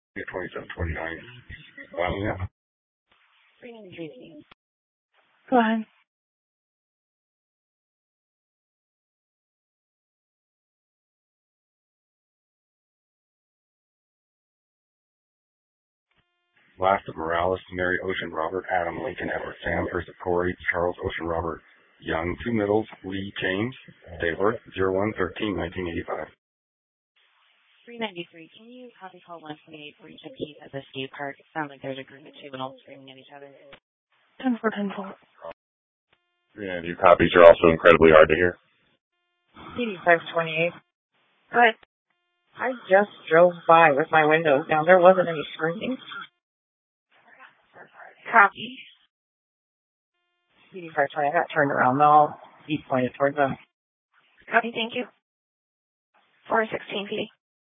2729. Yeah. 393. Go ahead. Last of Morales, Mary Ocean Robert, Adam Lincoln Edward Sam, Joseph Corey, Charles Ocean Robert Young, 2 middles, Lee James, date of birth 01/13/1985. 393. Can you copy call 128 for each of these at the skate park? It sounds like there's a group of juveniles screaming at each other. 10-4. And your copies are also incredibly hard to hear. CD 528. But I just drove by with my windows down. There wasn't any screaming. Copy. CD 520. I got turned around though. He pointed towards them. Copy, thank you. 416 PD.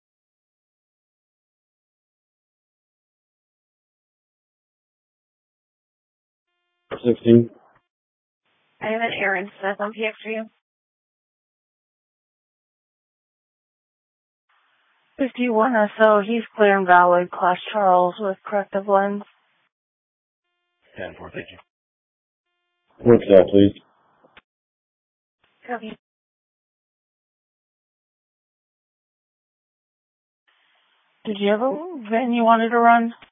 16. I have an Aaron Smith on PX for you. 51 or so. He's clear and valid. Class Charles with corrective lens. 10-4, thank you. What's that, please? Copy. Did you have a VIN you wanted to run?